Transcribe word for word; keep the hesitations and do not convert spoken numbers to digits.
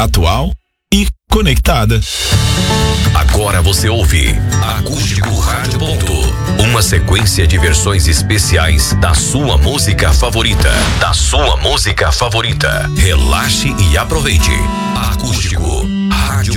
atual e conectada. Agora você ouve Acústico Rádio Ponto, uma sequência de versões especiais da sua música favorita. Da sua música favorita. Relaxe e aproveite. Acústico Rádio